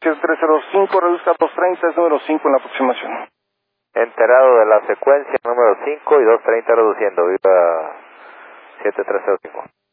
7305, reduzca a 230, es número 5 en la aproximación. Enterado de la secuencia número 5 y 230 reduciendo. Viva 7305.